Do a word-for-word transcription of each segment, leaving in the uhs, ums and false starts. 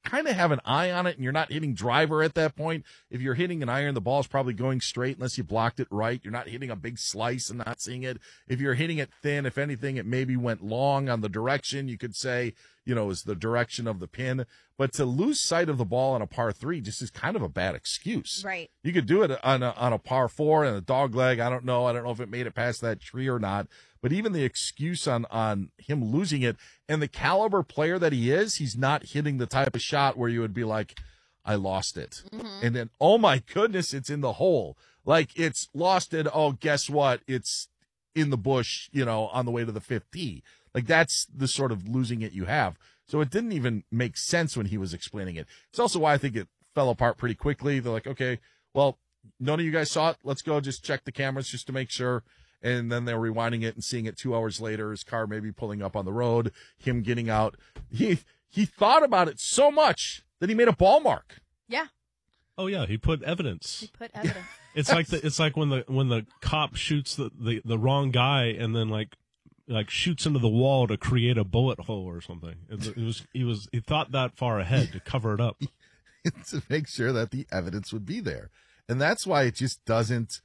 kind of have an eye on it and you're not hitting driver at that point. If you're hitting an iron, the ball's probably going straight unless you blocked it right. You're not hitting a big slice and not seeing it. If you're hitting it thin, if anything, it maybe went long on the direction. You could say, you know, is the direction of the pin. But to lose sight of the ball on a par three just is kind of a bad excuse. Right. You could do it on a, on a par four and a dog leg. I don't know. I don't know if it made it past that tree or not. But even the excuse on, on him losing it and the caliber player that he is, he's not hitting the type of shot where you would be like, I lost it. Mm-hmm. And then, oh my goodness, it's in the hole. Like it's lost it. Oh, guess what? It's in the bush, you know, on the way to the fifth tee. Like that's the sort of losing it you have. So it didn't even make sense when he was explaining it. It's also why I think it fell apart pretty quickly. They're like, okay, well, none of you guys saw it. Let's go just check the cameras just to make sure. And then they're rewinding it and seeing it two hours later, his car maybe pulling up on the road, him getting out. He he thought about it so much that he made a ball mark. Yeah. Oh yeah, he put evidence. He put evidence. It's like the it's like when the when the cop shoots the, the, the wrong guy and then like like shoots into the wall to create a bullet hole or something. It, it was he was he thought that far ahead to cover it up. To make sure that the evidence would be there. And that's why it just doesn't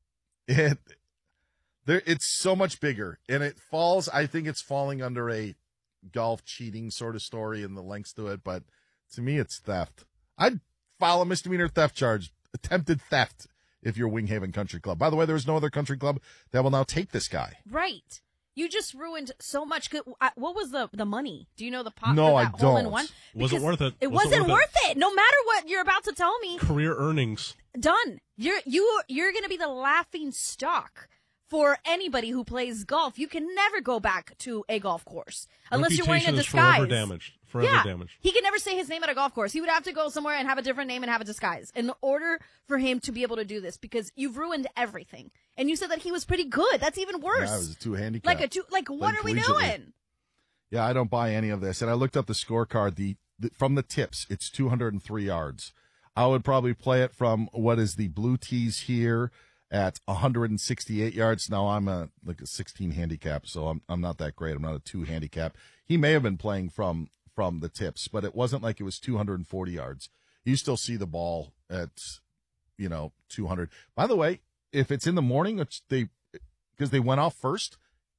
it there it's so much bigger. And it falls I think it's falling under a golf cheating sort of story and the lengths to it, but to me it's theft. I'd file a misdemeanor theft charge, attempted theft, if you're Winghaven Country Club. By the way, there's no other country club that will now take this guy. Right. You just ruined so much good. What was the, the money? Do you know the pot no, for that I hole don't. in one? Was it worth it? It was wasn't it worth, worth it? it. No matter what you're about to tell me. Career earnings. Done. You're you you're going to be the laughing stock for anybody who plays golf. You can never go back to a golf course unless you're wearing a Reputation is disguise. Forever damaged. Forever yeah. damaged. He can never say his name at a golf course. He would have to go somewhere and have a different name and have a disguise in order for him to be able to do this because you've ruined everything. And you said that he was pretty good. That's even worse. Yeah, it was a two handicap. Like a two. Like what like are we doing? Yeah, I don't buy any of this. And I looked up the scorecard. The, the from the tips, it's two hundred three yards. I would probably play it from what is the blue tees here at one hundred sixty-eight yards. Now I'm a like a sixteen handicap, so I'm I'm not that great. I'm not a two handicap. He may have been playing from from the tips, but it wasn't like it was two hundred forty yards. You still see the ball at, you know, two hundred. By the way, if it's in the morning, which they because they went off first,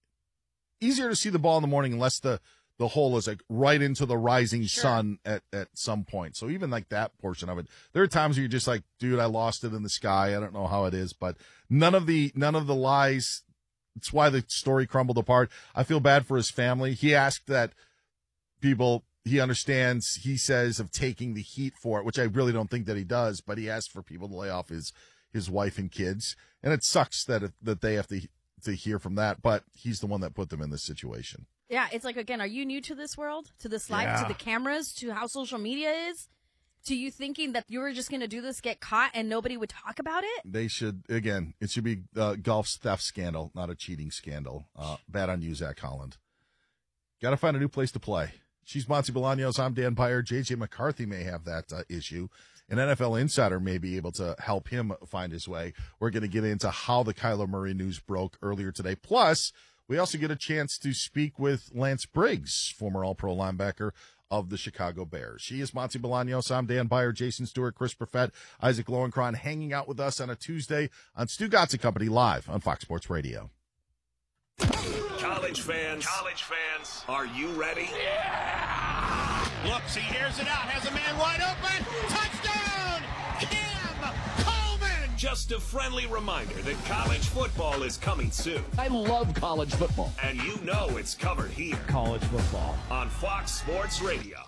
easier to see the ball in the morning unless the the hole is like right into the rising sure. sun at, at some point. So even like that portion of it, there are times where you're just like, dude, I lost it in the sky. I don't know how it is, but none of the, none of the lies. It's why the story crumbled apart. I feel bad for his family. He asked that people, he understands, he says, of taking the heat for it, which I really don't think that he does, but he asked for people to lay off his, his wife and kids. And it sucks that, it, that they have to, to hear from that, but he's the one that put them in this situation. Yeah, it's like, again, are you new to this world, to this life, yeah. to the cameras, to how social media is? To you thinking that you were just going to do this, get caught, and nobody would talk about it? They should, again, it should be uh, golf's theft scandal, not a cheating scandal. Uh, bad on you, Zach Holland. Got to find a new place to play. She's Monty Bolaños. I'm Dan Byer. J J McCarthy may have that uh, issue. An N F L insider may be able to help him find his way. We're going to get into how the Kyler Murray news broke earlier today. Plus, we also get a chance to speak with Lance Briggs, former All-Pro linebacker of the Chicago Bears. She is Monty Bolaños. I'm Dan Byer, Jason Stewart, Chris Perfett, Isaac Lowenkron, hanging out with us on a Tuesday on Stu Gatz and Company live on Fox Sports Radio. College fans, college fans, are you ready? Yeah! Looks, he airs it out, has a man wide open. Touchdown! Cam Coleman! Just a friendly reminder that college football is coming soon. I love college football. And you know it's covered here. College football. On Fox Sports Radio.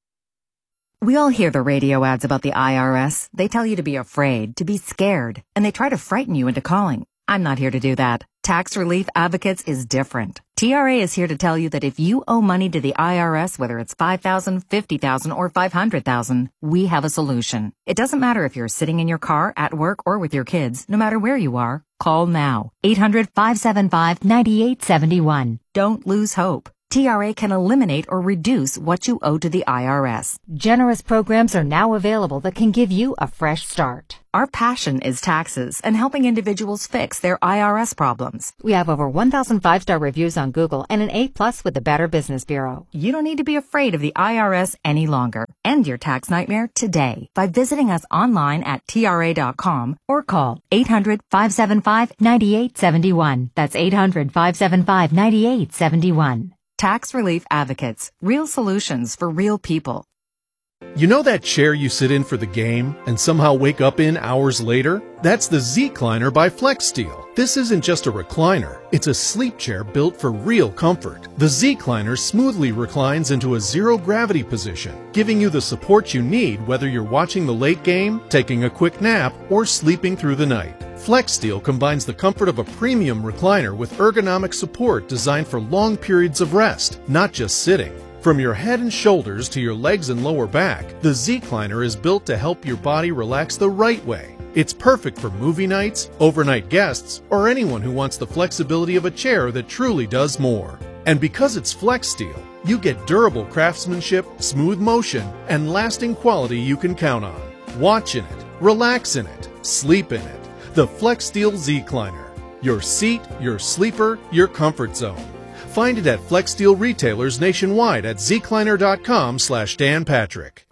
We all hear the radio ads about the I R S. They tell you to be afraid, to be scared, and they try to frighten you into calling. I'm not here to do that. Tax Relief Advocates is different. T R A is here to tell you that if you owe money to the I R S, whether it's five thousand dollars, fifty thousand dollars, or five hundred thousand dollars, we have a solution. It doesn't matter if you're sitting in your car, at work, or with your kids. No matter where you are, call now. eight hundred, five seven five, nine eight seven one. Don't lose hope. T R A can eliminate or reduce what you owe to the I R S. Generous programs are now available that can give you a fresh start. Our passion is taxes and helping individuals fix their I R S problems. We have over one thousand five-star reviews on Google and an A plus with the Better Business Bureau. You don't need to be afraid of the I R S any longer. End your tax nightmare today by visiting us online at T R A dot com or call eight hundred, five seven five, nine eight seven one. That's eight hundred, five seven five, nine eight seven one. Tax Relief Advocates. Real solutions for real people. You know that chair you sit in for the game and somehow wake up in hours later? That's the Z-Cliner by FlexSteel. This isn't just a recliner, it's a sleep chair built for real comfort. The Z-Cliner smoothly reclines into a zero-gravity position, giving you the support you need whether you're watching the late game, taking a quick nap, or sleeping through the night. FlexSteel combines the comfort of a premium recliner with ergonomic support designed for long periods of rest, not just sitting. From your head and shoulders to your legs and lower back, the Z-Cliner is built to help your body relax the right way. It's perfect for movie nights, overnight guests, or anyone who wants the flexibility of a chair that truly does more. And because it's FlexSteel, you get durable craftsmanship, smooth motion, and lasting quality you can count on. Watch in it, relax in it, sleep in it. The FlexSteel Z-Cliner. Your seat, your sleeper, your comfort zone. Find it at FlexSteel retailers nationwide at zcliner.com slash Dan Patrick.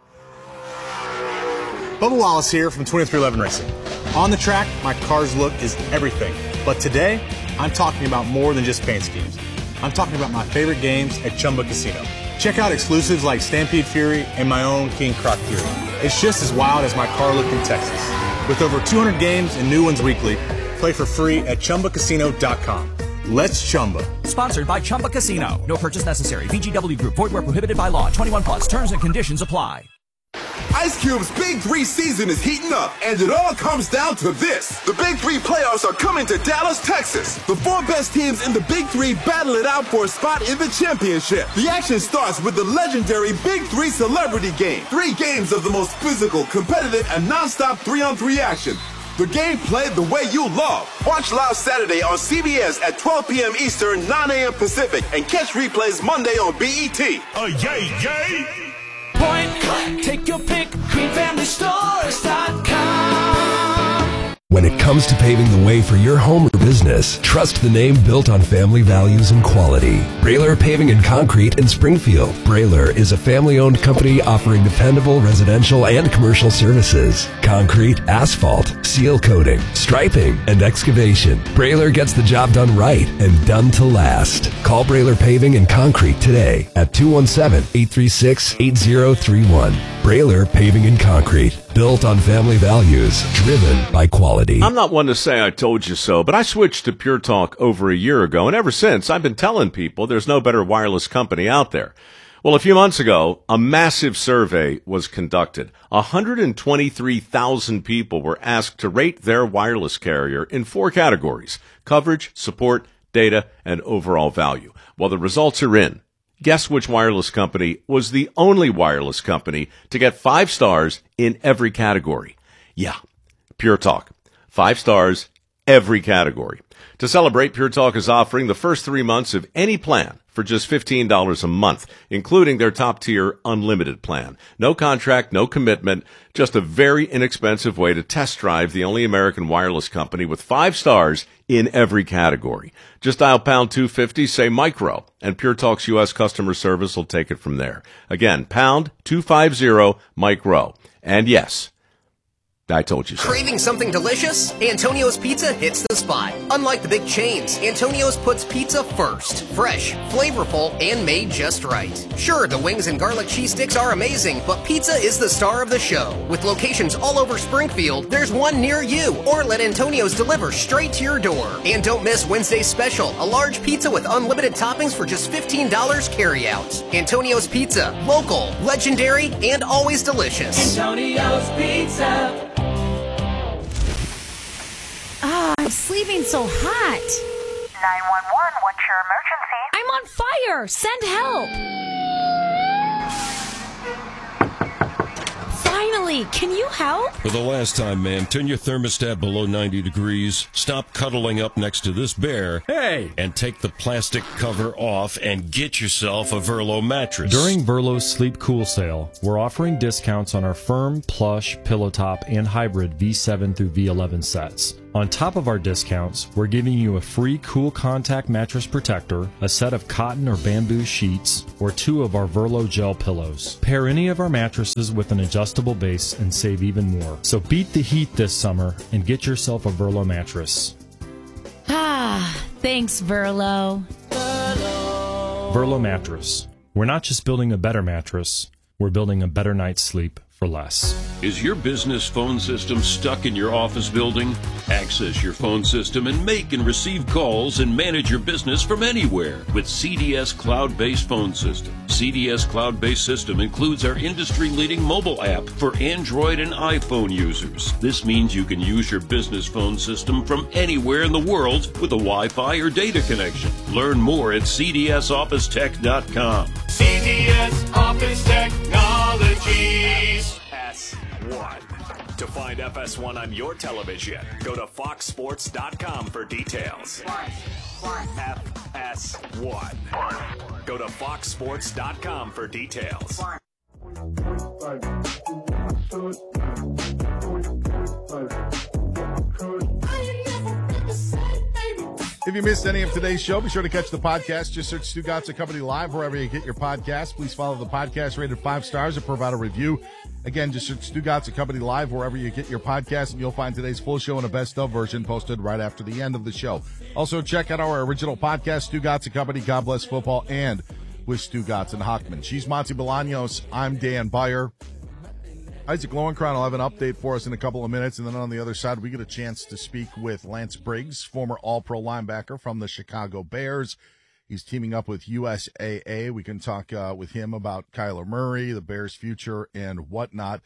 Bubba Wallace here from twenty-three eleven Racing. On the track, my car's look is everything. But today, I'm talking about more than just paint schemes. I'm talking about my favorite games at Chumba Casino. Check out exclusives like Stampede Fury and my own King Croc Fury. It's just as wild as my car look in Texas. With over two hundred games and new ones weekly, play for free at chumba casino dot com. Let's Chumba. Sponsored by Chumba Casino. No purchase necessary. V G W Group. Void where prohibited by law. twenty-one plus. Terms and conditions apply. Ice Cube's Big Three season is heating up, and it all comes down to this. The Big Three playoffs are coming to Dallas, Texas. The four best teams in the Big Three battle it out for a spot in the championship. The action starts with the legendary Big Three Celebrity Game. Three games of the most physical, competitive, and non-stop three-on-three action. The game played the way you love. Watch live Saturday on C B S at twelve p.m. Eastern, nine a.m. Pacific, and catch replays Monday on B E T. Oh, yay, yay! Point, take your pick, green family stores dot com. When it comes to paving the way for your home or business, trust the name built on family values and quality. Brailer Paving and Concrete in Springfield. Brailer is a family-owned company offering dependable residential and commercial services. Concrete, asphalt, seal coating, striping, and excavation. Brailer gets the job done right and done to last. Call Brailer Paving and Concrete today at two one seven, eight three six, eight zero three one. Brailer Paving and Concrete. Built on family values, driven by quality. I'm not one to say I told you so, but I switched to Pure Talk over a year ago, and ever since, I've been telling people there's no better wireless company out there. Well, a few months ago, a massive survey was conducted. one hundred twenty-three thousand people were asked to rate their wireless carrier in four categories: coverage, support, data, and overall value. Well, the results are in. Guess which wireless company was the only wireless company to get five stars in every category? Yeah, Pure Talk. Five stars, every category. To celebrate, Pure Talk is offering the first three months of any plan for just fifteen dollars a month, including their top-tier unlimited plan. No contract, no commitment, just a very inexpensive way to test drive the only American wireless company with five stars in every category. Just dial pound two fifty, say micro, and Pure Talk's U S customer service will take it from there. Again, pound two fifty, micro. And yes, I told you so. Craving something delicious? Antonio's Pizza hits the spot. Unlike the big chains, Antonio's puts pizza first. Fresh, flavorful, and made just right. Sure, the wings and garlic cheese sticks are amazing, but pizza is the star of the show. With locations all over Springfield, there's one near you. Or let Antonio's deliver straight to your door. And don't miss Wednesday's special, a large pizza with unlimited toppings for just fifteen dollars carry out. Antonio's Pizza. Local, legendary, and always delicious. Antonio's Pizza. Ah, I'm sleeping so hot. nine one one, what's your emergency? I'm on fire. Send help. Finally, can you help? For the last time, ma'am, turn your thermostat below ninety degrees, stop cuddling up next to this bear, hey, and take the plastic cover off and get yourself a Verlo mattress. During Verlo's Sleep Cool sale, we're offering discounts on our firm, plush, pillow top, and hybrid V seven through V eleven sets. On top of our discounts, we're giving you a free Cool Contact mattress protector, a set of cotton or bamboo sheets, or two of our Verlo gel pillows. Pair any of our mattresses with an adjustable base and save even more. So beat the heat this summer and get yourself a Verlo mattress. Ah, thanks, Verlo. Verlo Mattress. We're not just building a better mattress, we're building a better night's sleep for less. Is your business phone system stuck in your office building? Access your phone system and make and receive calls and manage your business from anywhere with C D S Cloud-Based Phone System. C D S Cloud-Based System includes our industry-leading mobile app for Android and iPhone users. This means you can use your business phone system from anywhere in the world with a Wi-Fi or data connection. Learn more at C D S office tech dot com. C D S Office Technologies. S one. To find F S one on your television, go to fox sports dot com for details. F S one. Go to fox sports dot com for details. If you missed any of today's show, be sure to catch the podcast. Just search Stu Gatz and Company Live wherever you get your podcast. Please follow the podcast rated five stars and provide a review. Again, just search Stu Gatz and Company Live wherever you get your podcast, and you'll find today's full show in a best of version posted right after the end of the show. Also, check out our original podcast, Stu Gatz and Company, God Bless Football, and with Stu Gatz and Hockman. She's Monty Bolaños. I'm Dan Beyer. Isaac Lowenkron will have an update for us in a couple of minutes, and then on the other side, we get a chance to speak with Lance Briggs, former All-Pro linebacker from the Chicago Bears. He's teaming up with U S A A. We can talk uh, with him about Kyler Murray, the Bears' future, and whatnot.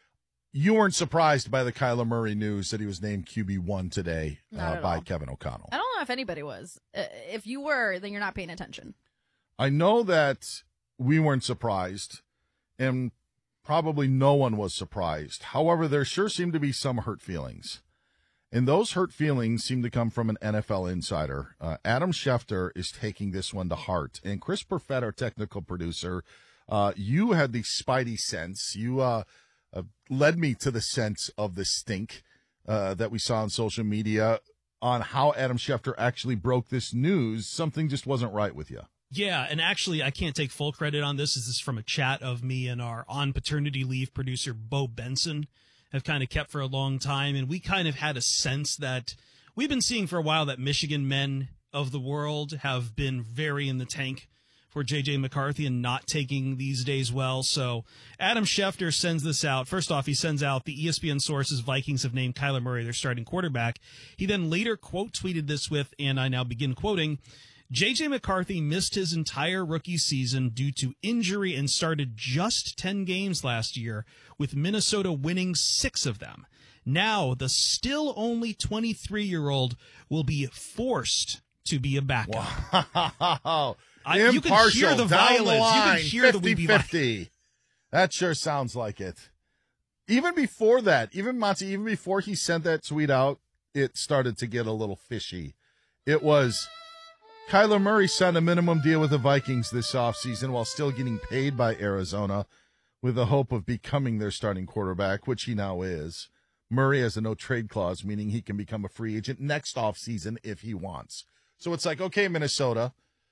You weren't surprised by the Kyler Murray news that he was named Q B one today uh, by all. Kevin O'Connell. I don't know if anybody was. Uh, if you were, then you're not paying attention. I know that we weren't surprised, and probably no one was surprised. However, there sure seemed to be some hurt feelings. And those hurt feelings seem to come from an N F L insider. Uh, Adam Schefter is taking this one to heart. And Chris Perfett, our technical producer, uh, you had the spidey sense. You uh, uh, led me to the sense of the stink uh, that we saw on social media on how Adam Schefter actually broke this news. Something just wasn't right with you. Yeah, and actually, I can't take full credit on this. This is from a chat of me and our on paternity leave producer, Bo Benson, have kind of kept for a long time. And we kind of had a sense that we've been seeing for a while that Michigan men of the world have been very in the tank for J J McCarthy and not taking these days well. So Adam Schefter sends this out. First off, he sends out the E S P N sources Vikings have named Kyler Murray their starting quarterback. He then later quote tweeted this with, and I now begin quoting, J J McCarthy missed his entire rookie season due to injury and started just ten games last year, with Minnesota winning six of them. Now, the still only twenty-three-year-old will be forced to be a backup. Wow. I, you can hear the violence. The line, you can hear fifty, the weepy fifty. That sure sounds like it. Even before that, even Monty, even before he sent that tweet out, it started to get a little fishy. It was Kyler Murray signed a minimum deal with the Vikings this offseason while still getting paid by Arizona with the hope of becoming their starting quarterback, which he now is. Murray has a no-trade clause, meaning he can become a free agent next offseason if he wants. So it's like, okay, Minnesota,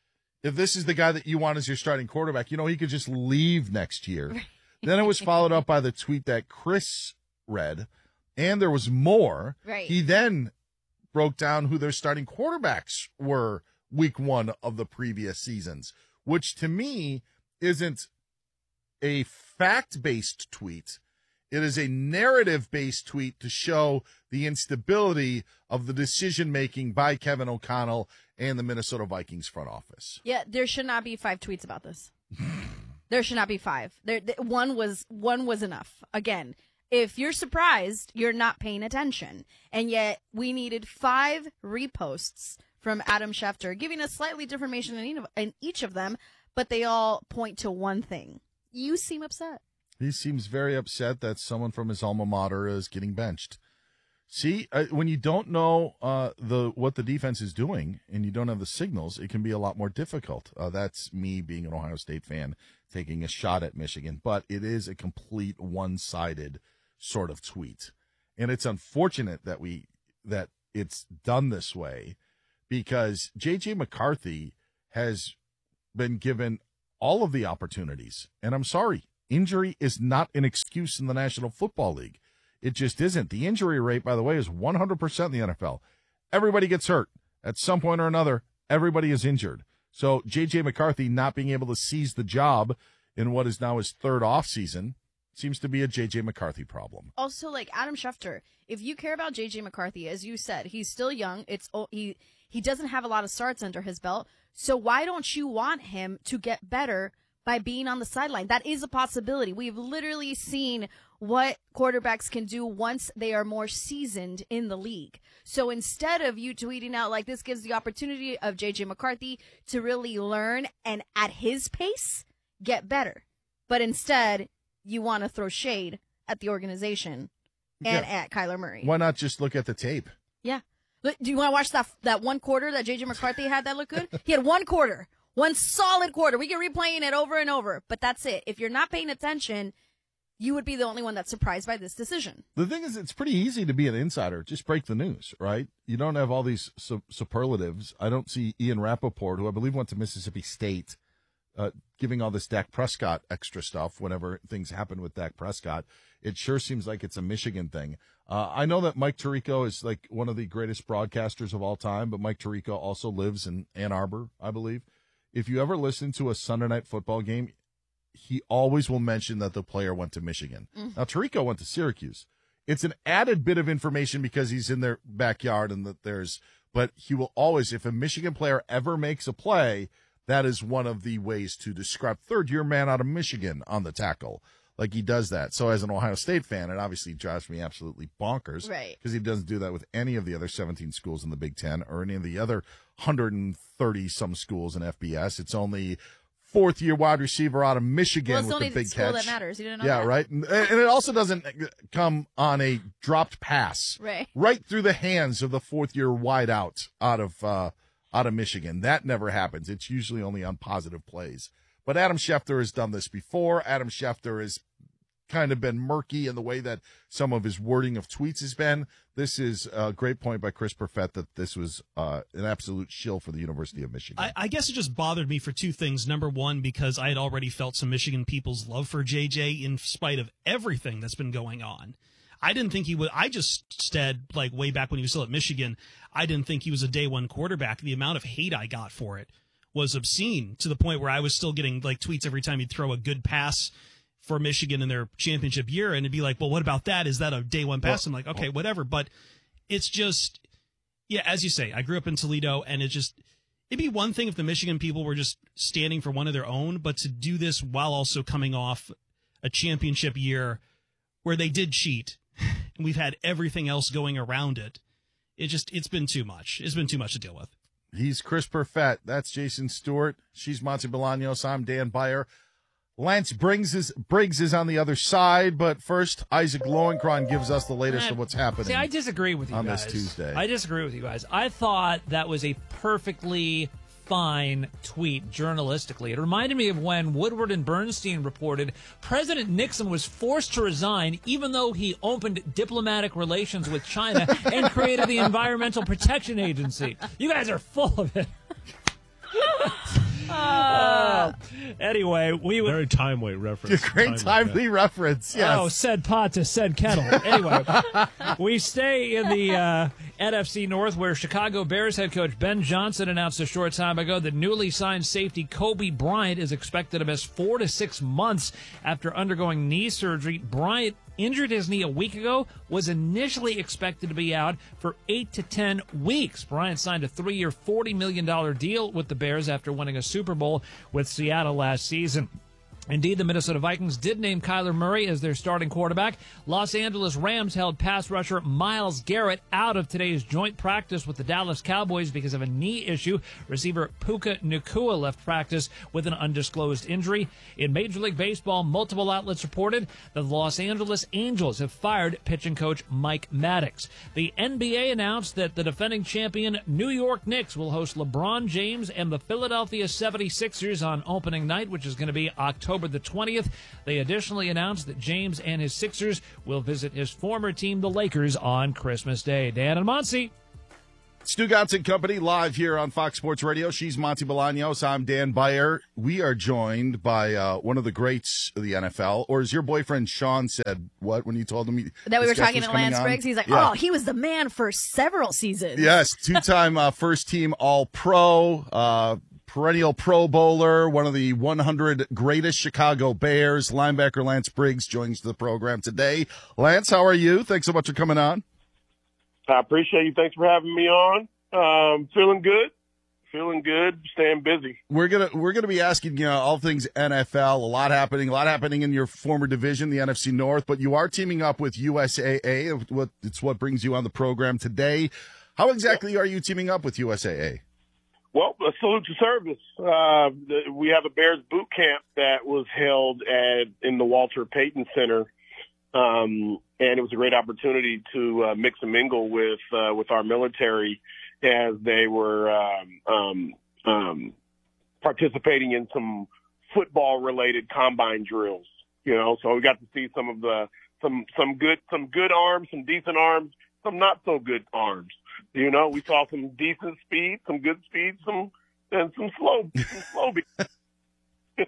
if this is the guy that you want as your starting quarterback, you know, he could just leave next year. Then it was followed up by the tweet that Chris read, and there was more. Right. He then broke down who their starting quarterbacks were week one of the previous seasons, which to me isn't a fact-based tweet. It is a narrative-based tweet to show the instability of the decision-making by Kevin O'Connell and the Minnesota Vikings front office. Yeah, there should not be five tweets about this. There should not be five. There, th- one was one was enough. Again, if you're surprised, you're not paying attention. And yet, we needed five reposts from Adam Schefter, giving us slightly different information in each, of, in each of them, but they all point to one thing. You seem upset. He seems very upset that someone from his alma mater is getting benched. See, uh, when you don't know uh, the what the defense is doing and you don't have the signals, it can be a lot more difficult. Uh, that's me being an Ohio State fan taking a shot at Michigan, but it is a complete one-sided sort of tweet. And it's unfortunate that we that it's done this way, because J J McCarthy has been given all of the opportunities. And I'm sorry, injury is not an excuse in the National Football League. It just isn't. The injury rate, by the way, is one hundred percent in the N F L. Everybody gets hurt. At some point or another, everybody is injured. So J J McCarthy not being able to seize the job in what is now his third offseason seems to be a J J McCarthy problem. Also, like Adam Schefter, if you care about J J McCarthy, as you said, he's still young. It's he he doesn't have a lot of starts under his belt. So why don't you want him to get better by being on the sideline? That is a possibility. We've literally seen what quarterbacks can do once they are more seasoned in the league. So instead of you tweeting out like this gives the opportunity of J J McCarthy to really learn and at his pace get better. But instead, you want to throw shade at the organization and Yeah. at Kyler Murray. Why not just look at the tape? Yeah. Look, do you want to watch that that one quarter that J J McCarthy had that looked good? He had one quarter, one solid quarter. We can replaying it over and over, but that's it. If you're not paying attention, you would be the only one that's surprised by this decision. The thing is, it's pretty easy to be an insider. Just break the news, right? You don't have all these su- superlatives. I don't see Ian Rappaport, who I believe went to Mississippi State, uh, giving all this Dak Prescott extra stuff whenever things happen with Dak Prescott. It sure seems like it's a Michigan thing. Uh, I know that Mike Tirico is like one of the greatest broadcasters of all time, but Mike Tirico also lives in Ann Arbor, I believe. If you ever listen to a Sunday night football game, he always will mention that the player went to Michigan. Mm. Now, Tirico went to Syracuse. It's an added bit of information because he's in their backyard and that there's, but he will always, if a Michigan player ever makes a play, that is one of the ways to describe third year man out of Michigan on the tackle. Like he does that. So as an Ohio State fan, it obviously drives me absolutely bonkers. Right. Because he doesn't do that with any of the other seventeen schools in the Big Ten or any of the other one hundred thirty some schools in F B S. It's only fourth year wide receiver out of Michigan well, it's with only the big the school catch. That matters. You didn't know yeah, that. right. And, and it also doesn't come on a dropped pass. Right. Right through the hands of the fourth year wide out out of uh, out of Michigan. That never happens. It's usually only on positive plays. But Adam Schefter has done this before. Adam Schefter has kind of been murky in the way that some of his wording of tweets has been. This is a great point by Chris Perfett that this was uh, an absolute shill for the University of Michigan. I, I guess it just bothered me for two things. Number one, because I had already felt some Michigan people's love for J J in spite of everything that's been going on. I didn't think he would. I just said, like, way back when he was still at Michigan, I didn't think he was a day one quarterback. The amount of hate I got for it was obscene, to the point where I was still getting, like, tweets every time he'd throw a good pass for Michigan in their championship year, and it'd be like, well, what about that? Is that a day one pass? I'm like, okay, whatever. But it's just, yeah, as you say, I grew up in Toledo, and it just, it'd be one thing if the Michigan people were just standing for one of their own, but to do this while also coming off a championship year where they did cheat, and we've had everything else going around it, it just, it's been too much. It's been too much to deal with. He's Chris Perfett. That's Jason Stewart. She's Monty Bolaños. I'm Dan Beyer. Lance Briggs is, Briggs is on the other side, but first, Isaac Lowenkron gives us the latest of what's happening. See, I disagree with you on guys. this Tuesday. I disagree with you guys. I thought that was a perfectly fine tweet journalistically. It reminded me of when Woodward and Bernstein reported President Nixon was forced to resign even though he opened diplomatic relations with China and created the Environmental Protection Agency. You guys are full of it. Uh, anyway, we would very timely reference. Great timely reference. Yes. Oh, said pot to said kettle. Anyway, we stay in the uh, N F C North, where Chicago Bears head coach Ben Johnson announced a short time ago that newly signed safety Kobe Bryant is expected to miss four to six months after undergoing knee surgery. Bryant injured his knee a week ago, was initially expected to be out for eight to ten weeks. Bryant signed a three-year, forty million dollars deal with the Bears after winning a Super Bowl with Seattle last season. Indeed, the Minnesota Vikings did name Kyler Murray as their starting quarterback. Los Angeles Rams held pass rusher Myles Garrett out of today's joint practice with the Dallas Cowboys because of a knee issue. Receiver Puka Nacua left practice with an undisclosed injury. In Major League Baseball, multiple outlets reported that the Los Angeles Angels have fired pitching coach Mike Maddox. The N B A announced that the defending champion New York Knicks will host LeBron James and the Philadelphia seventy-sixers on opening night, which is going to be October the twentieth. They additionally announced that James and his Sixers will visit his former team, the Lakers, on Christmas Day. Dan and Monty. Stugotz and Company live here on Fox Sports Radio. She's Monty Bolaños. I'm Dan Beyer. We are joined by uh, one of the greats of the N F L, or as your boyfriend Sean said, what, when you told him he, that we were this guest talking was to coming Lance on? Briggs? He's like, Yeah. oh, he was the man for several seasons. Yes, two-time uh, first-team All-Pro, uh, perennial Pro Bowler, one of the one hundred greatest Chicago Bears. Linebacker Lance Briggs joins the program today. Lance, how are you? Thanks so much for coming on. I appreciate you. Thanks for having me on. Um, feeling good. Feeling good. Staying busy. We're gonna we're gonna be asking you know, all things N F L. A lot happening. A lot happening in your former division, the N F C North. But you are teaming up with U S A A. What it's what brings you on the program today. How exactly are you teaming up with U S A A? Well, a salute to service. Uh, the, we have a Bears boot camp that was held at in the Walter Payton Center. Um, and it was a great opportunity to uh, mix and mingle with uh, with our military as they were um, um, um, participating in some football-related combine drills. You know, so we got to see some of the some some good some good arms, some decent arms, some not so good arms. You know, we saw some decent speed, some good speed, some and some slow some slow. Be-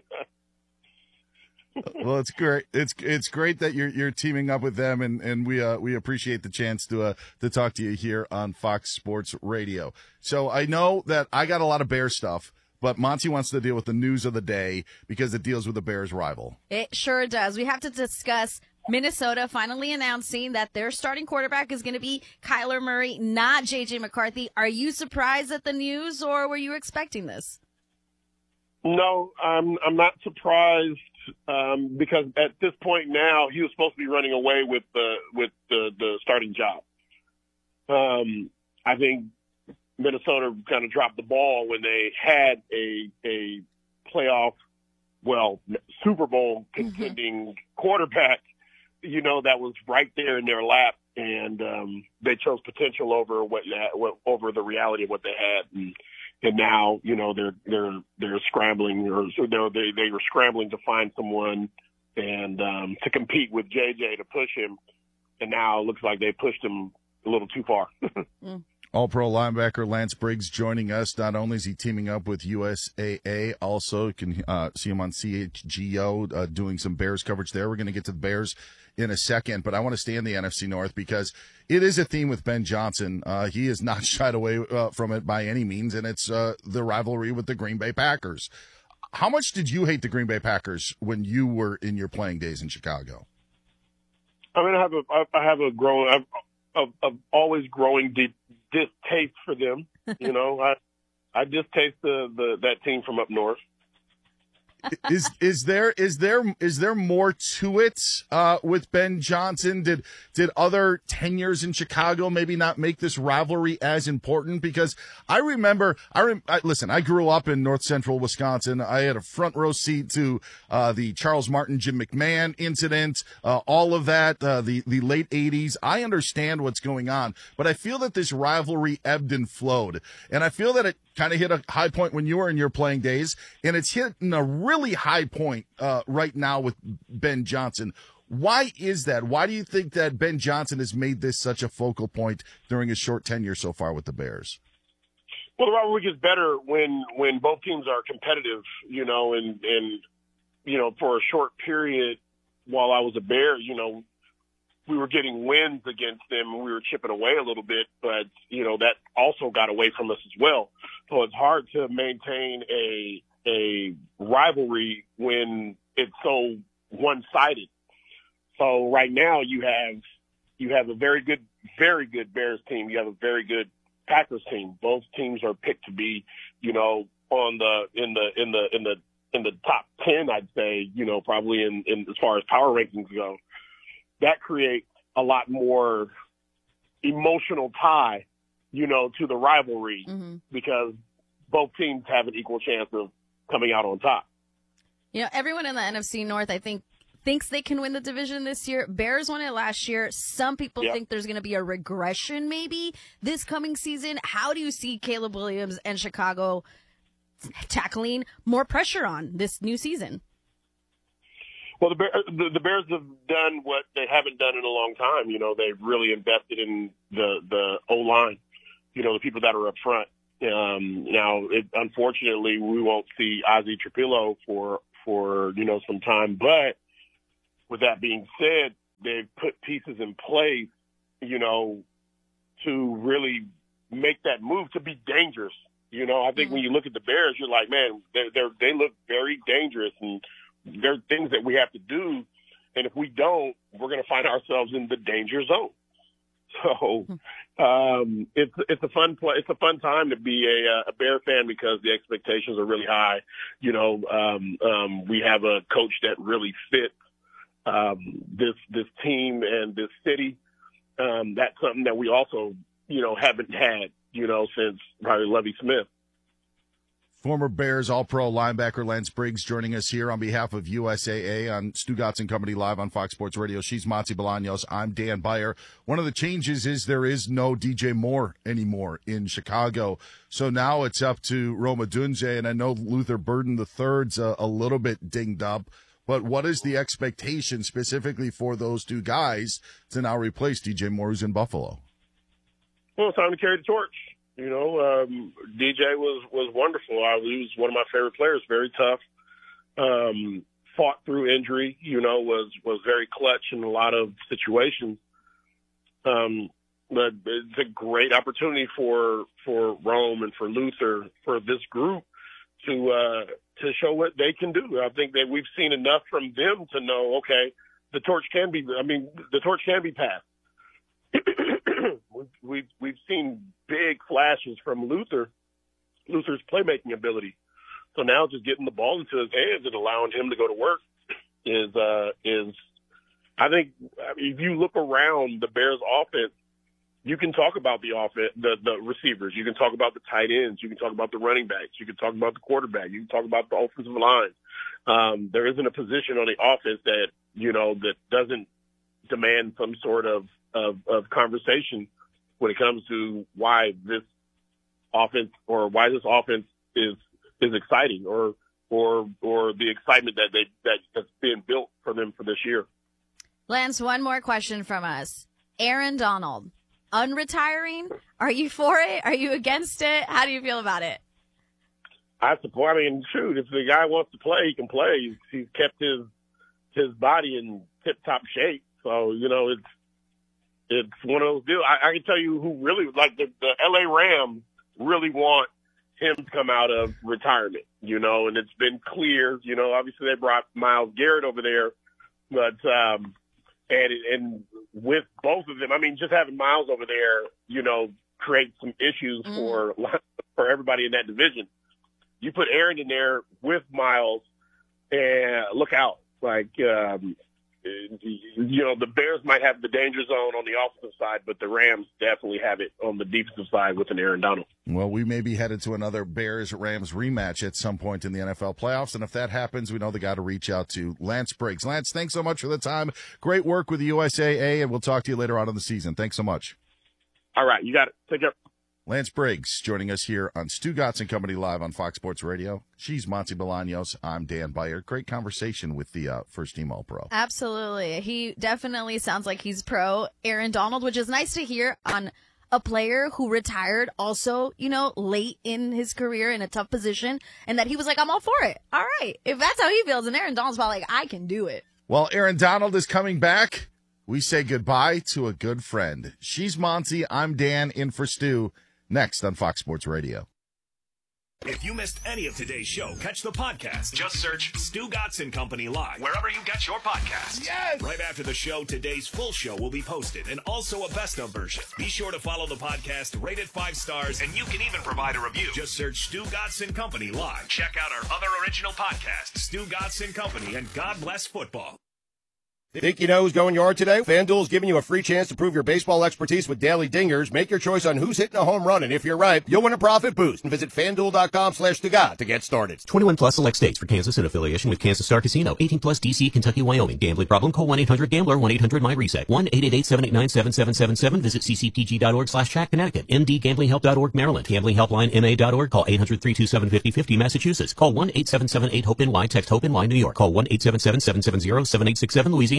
Well, it's great. It's it's great that you're you're teaming up with them, and and we uh, we appreciate the chance to uh, to talk to you here on Fox Sports Radio. So I know that I got a lot of Bear stuff, but Monty wants to deal with the news of the day because it deals with the Bears' rival. It sure does. We have to discuss Minnesota finally announcing that their starting quarterback is going to be Kyler Murray, not J J McCarthy. Are you surprised at the news, or were you expecting this? No, I'm I'm not surprised um, because at this point now he was supposed to be running away with the with the, the starting job. Um, I think Minnesota kind of dropped the ball when they had a a playoff, well, Super Bowl contending mm-hmm. quarterback, you know, that was right there in their lap, and um, they chose potential over what over the reality of what they had. And, And now, you know, they're they're they're scrambling, or so they they were scrambling to find someone and um, to compete with J J to push him. And now it looks like they pushed him a little too far. mm. All-Pro linebacker Lance Briggs joining us. Not only is he teaming up with U S A A, also you can uh, see him on C H G O uh, doing some Bears coverage there. We're going to get to the Bears in a second, but I want to stay in the N F C North because it is a theme with Ben Johnson. Uh, he is not shied away uh, from it by any means, and it's uh, the rivalry with the Green Bay Packers. How much did you hate the Green Bay Packers when you were in your playing days in Chicago? I mean, I have a, I have a growing, I've, I've, I've always growing di- distaste for them. You know, I, I distaste the, the that team from up north. is is there is there is there more to it uh, with Ben Johnson? Did did other tenures in Chicago maybe not make this rivalry as important? Because I remember, I, rem, I listen. I grew up in North Central Wisconsin. I had a front row seat to uh, the Charles Martin, Jim McMahon incident, uh, all of that, uh, the the late eighties. I understand what's going on, but I feel that this rivalry ebbed and flowed, and I feel that it kind of hit a high point when you were in your playing days, and it's hitting a really high point uh, right now with Ben Johnson. Why is that? Why do you think that Ben Johnson has made this such a focal point during his short tenure so far with the Bears? Well, the rivalry gets better when when both teams are competitive, you know, and, and you know, for a short period while I was a Bear, you know, we were getting wins against them and we were chipping away a little bit, but, you know, that also got away from us as well. So it's hard to maintain a a rivalry when it's so one-sided. So right now you have you have a very good, very good Bears team. You have a very good Packers team. Both teams are picked to be, you know, on the in the in the in the in the top ten, I'd say, you know, probably in, in as far as power rankings go. That creates a lot more emotional tie, you know, to the rivalry mm-hmm. because both teams have an equal chance of coming out on top. You know, everyone in the N F C North, I think, thinks they can win the division this year. Bears won it last year. Some people yep. think there's going to be a regression maybe this coming season. How do you see Caleb Williams and Chicago tackling more pressure on this new season? Well, the, Bear, the the Bears have done what they haven't done in a long time. You know, they've really invested in the the O-line, you know, the people that are up front. Um, now, it, unfortunately, we won't see Ozzie Trapilo for, for, you know, some time. But with that being said, they've put pieces in place, you know, to really make that move to be dangerous. You know, I think when you look at the Bears, you're like, man, they're, they're, they look very dangerous, and there are things that we have to do. And if we don't, we're going to find ourselves in the danger zone. So um, it's it's a fun play. It's a fun time to be a, a Bear fan because the expectations are really high. You know, um, um, we have a coach that really fits um, this this team and this city. Um, that's something that we also, you know, haven't had, you know, since probably Lovie Smith. Former Bears All-Pro linebacker Lance Briggs joining us here on behalf of U S A A on Stugotz and Company live on Fox Sports Radio. She's Monty Bolaños. I'm Dan Beyer. One of the changes is there is no D J Moore anymore in Chicago. So now it's up to Rome Odunze, and I know Luther Burden the third's a, a little bit dinged up. But what is the expectation specifically for those two guys to now replace D J Moore, who's in Buffalo? Well, it's time to carry the torch. You know, um, D J was, was wonderful. I, he was one of my favorite players, very tough, um, fought through injury, you know, was, was very clutch in a lot of situations. Um, but it's a great opportunity for, for Rome and for Luther, for this group to, uh, to show what they can do. I think that we've seen enough from them to know, okay, the torch can be, I mean, the torch can be passed. we've, we've, we've seen big flashes from Luther, Luther's playmaking ability. So now just getting the ball into his hands and allowing him to go to work is, uh, is, I think, I mean, if you look around the Bears offense, you can talk about the offense, the, the receivers. You can talk about the tight ends. You can talk about the running backs. You can talk about the quarterback. You can talk about the offensive line. Um, there isn't a position on the offense that, you know, that doesn't demand some sort of, of, of conversation when it comes to why this offense or why this offense is, is exciting or, or, or the excitement that they, that, that's been built for them for this year. Lance, one more question from us. Aaron Donald, unretiring? Are you for it? Are you against it? How do you feel about it? I support. I mean, shoot, if the guy wants to play, he can play. He's, he's kept his his body in tip-top shape. So, you know, it's it's one of those deals. I, I can tell you who really, like the, the L A Rams really want him to come out of retirement, you know, and it's been clear. You know, obviously they brought Myles Garrett over there, but um, and and with both of them, I mean, just having Myles over there, you know, creates some issues mm. for for everybody in that division. You put Aaron in there with Myles, and look out. Like, um, you know, the Bears might have the danger zone on the offensive side, but the Rams definitely have it on the defensive side with an Aaron Donald. Well, we may be headed to another Bears-Rams rematch at some point in the N F L playoffs, and if that happens, we know the guy to reach out to, Lance Briggs. Lance, thanks so much for the time. Great work with the U S A A, and we'll talk to you later on in the season. Thanks so much. All right, you got it. Take care. Lance Briggs joining us here on Stugotz and Company live on Fox Sports Radio. She's Monty Bolaños. I'm Dan Beyer. Great conversation with the uh, first team All-Pro. Absolutely. He definitely sounds like he's pro Aaron Donald, which is nice to hear on a player who retired also, you know, late in his career in a tough position, and that he was like, I'm all for it. All right. If that's how he feels, and Aaron Donald's probably like, I can do it. Well, Aaron Donald is coming back. We say goodbye to a good friend. She's Monty. I'm Dan, in for Stu. Next on Fox Sports Radio. If you missed any of today's show, catch the podcast. Just search Stugotz and Company Live wherever you get your podcasts. Yes! Right after the show, today's full show will be posted, and also a best-of version. Be sure to follow the podcast, rate it five stars, and you can even provide a review. Just search Stugotz and Company Live. Check out our other original podcasts, Stugotz and Company, and God Bless Football. Think you know who's going yard today? FanDuel's giving you a free chance to prove your baseball expertise with daily dingers. Make your choice on who's hitting a home run, and if you're right, you'll win a profit boost. And visit FanDuel.com slash Stugotz to get started. twenty-one plus select states for Kansas in affiliation with Kansas Star Casino. eighteen plus D C, Kentucky, Wyoming. Gambling problem? Call one eight hundred gambler, one eight hundred my reset. one eight eight eight, seven eight nine, seven seven seven seven. Visit ccpg.org slash chat Connecticut. M D Gambling Help dot org Maryland. Gambling Helpline M A dot org. Call eight hundred, three two seven, five oh five oh Massachusetts. Call one eight seven seven eight, HOPE-NY. Text HOPE-NY New York. Call one eight seven seven, seven seven zero, seven eight six seven Louisiana.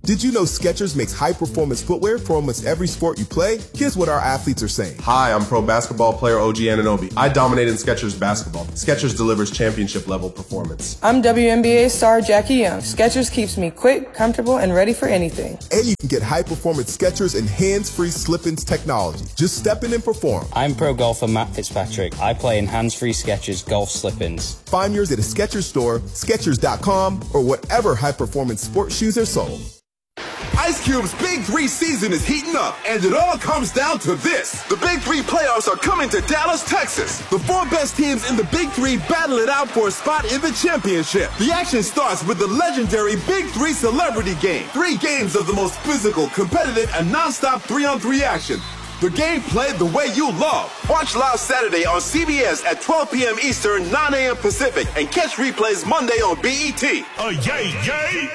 Did you know Skechers makes high-performance footwear for almost every sport you play? Here's what our athletes are saying. Hi, I'm pro basketball player O G Anunoby. I dominate in Skechers basketball. Skechers delivers championship-level performance. I'm W N B A star Jackie Young. Skechers keeps me quick, comfortable, and ready for anything. And you can get high-performance Skechers and hands-free slip-ins technology. Just step in and perform. I'm pro golfer Matt Fitzpatrick. I play in hands-free Skechers golf slip-ins. Find yours at a Skechers store, Skechers dot com, or whatever high-performance sports shoes are sold. Ice Cube's Big Three season is heating up, and it all comes down to this. The Big Three playoffs are coming to Dallas, Texas. The four best teams in the Big Three battle it out for a spot in the championship. The action starts with the legendary Big Three Celebrity Game. Three games of the most physical, competitive, and non-stop three-on-three action. The game played the way you love. Watch live Saturday on C B S at twelve p.m. Eastern, nine a.m. Pacific, and catch replays Monday on B E T. Oh, yay, yay!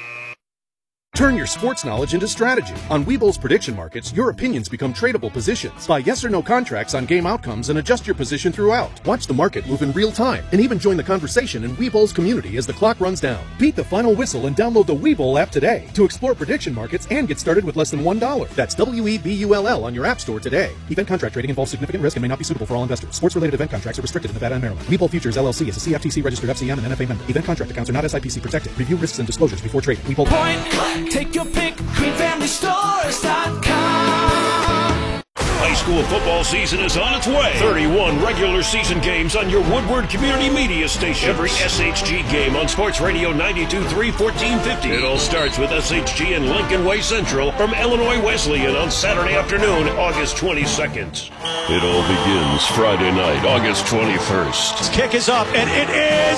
Turn your sports knowledge into strategy. On Webull's prediction markets, your opinions become tradable positions. Buy yes or no contracts on game outcomes and adjust your position throughout. Watch the market move in real time and even join the conversation in Webull's community as the clock runs down. Beat the final whistle and download the Webull app today to explore prediction markets and get started with less than one dollar. That's W E B U L L on your app store today. Event contract trading involves significant risk and may not be suitable for all investors. Sports-related event contracts are restricted in Nevada and Maryland. Webull Futures L L C is a C F T C-registered F C M and N F A member. Event contract accounts are not S I P C protected. Review risks and disclosures before trading. Webull. Point click, take your pick. Green Family Stores dot com. High school football season is on its way. thirty-one regular season games on your Woodward Community Media station. Every S H G game on Sports Radio ninety-two point three, fourteen fifty. It all starts with S H G and Lincoln Way Central from Illinois Wesleyan on Saturday afternoon, August twenty-second. It all begins Friday night, August twenty-first. This kick is up, and it is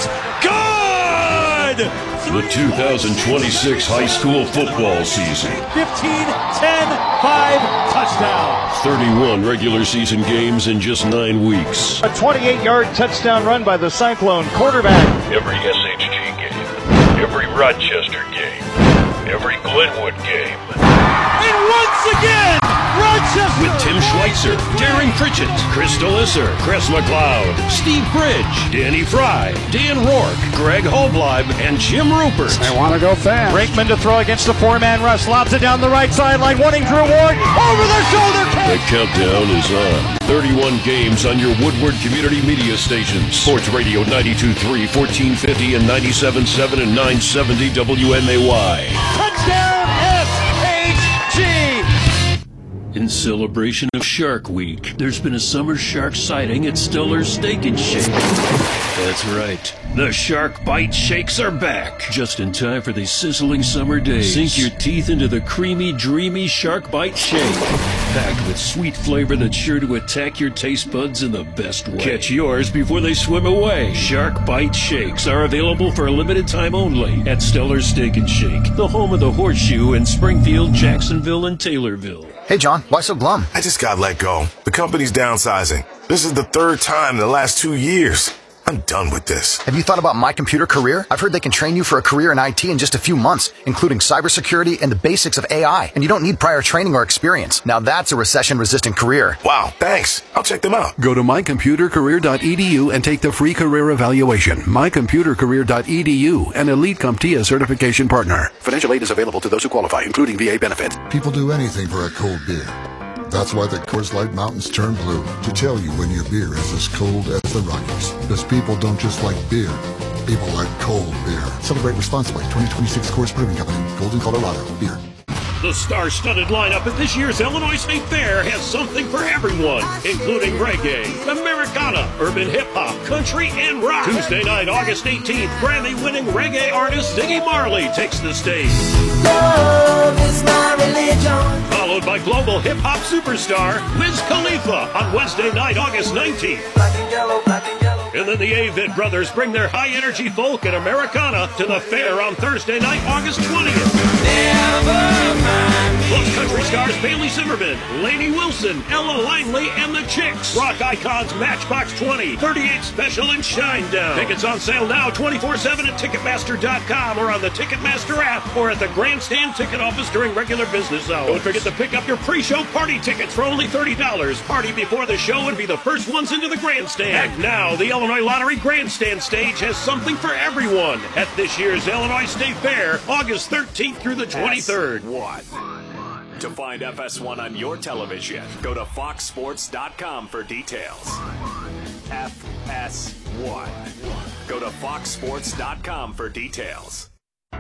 good! The two thousand twenty-six high school football season. fifteen, ten, five, touchdown. thirty-one regular season games in just nine weeks. A twenty-eight yard touchdown run by the Cyclone quarterback. Every S H G game, every Rochester game, every Glenwood game. And once again, Rochester! With Tim Schweitzer, Darren Pritchett, Chris Delisser, Chris McLeod, Steve Bridge, Danny Fry, Dan Rourke, Greg Holbleib, and Jim Rupert. They want to go fast. Brakeman to throw against the four-man rush. Lobs it down the right sideline. Wanting Drew Ward. Over the shoulder catch. The countdown is on. thirty-one games on your Woodward Community Media stations. Sports Radio ninety-two point three, fourteen fifty, and ninety-seven point seven and nine seventy W M A Y. Touchdown S H G. In celebration of Shark Week, there's been a summer shark sighting at Stellar's Steak and Shake. That's right. The Shark Bite Shakes are back. Just in time for these sizzling summer days. Sink your teeth into the creamy, dreamy Shark Bite Shake. Packed with sweet flavor that's sure to attack your taste buds in the best way. Catch yours before they swim away. Shark Bite Shakes are available for a limited time only at Stellar's Steak and Shake, the home of the Horseshoe in Springfield, Jacksonville, and Taylorville. Hey, John, why so glum? I just got let go. The company's downsizing. This is the third time in the last two years. I'm done with this. Have you thought about My Computer Career? I've heard they can train you for a career in I T in just a few months, including cybersecurity and the basics of A I. And you don't need prior training or experience. Now that's a recession-resistant career. Wow, thanks. I'll check them out. Go to my computer career dot e d u and take the free career evaluation. my computer career dot e d u, an Elite CompTIA certification partner. Financial aid is available to those who qualify, including V A benefit. People do anything for a cold beer. That's why the Coors Light Mountains turn blue, to tell you when your beer is as cold as the Rockies. Because people don't just like beer, people like cold beer. Celebrate responsibly. twenty twenty-six Coors Brewing Company, Golden, Colorado. Beer. The star-studded lineup at this year's Illinois State Fair has something for everyone, including reggae, Americana, urban hip-hop, country, and rock. Tuesday night, August eighteenth, Grammy-winning reggae artist Ziggy Marley takes the stage. Love is my religion. Followed by global hip-hop superstar Wiz Khalifa on Wednesday night, August nineteenth. Black and yellow, black and yellow. And then the Avett Brothers bring their high-energy folk and Americana to the fair on Thursday night, August twentieth. Never mind me. Plus country stars Bailey Julie Zimmerman, Lainey Wilson, Ella Langley, and the Chicks. Rock Icons Matchbox twenty, thirty-eight Special, and Shinedown. Tickets on sale now twenty-four seven at Ticketmaster dot com or on the Ticketmaster app or at the Grandstand Ticket Office during regular business hours. Don't forget to pick up your pre-show party tickets for only thirty dollars. Party before the show and be the first ones into the Grandstand. And now, the Illinois Lottery Grandstand stage has something for everyone at this year's Illinois State Fair, August thirteenth through the twenty-third. One. To find F S one on your television, go to fox sports dot com for details. F S one. Go to fox sports dot com for details.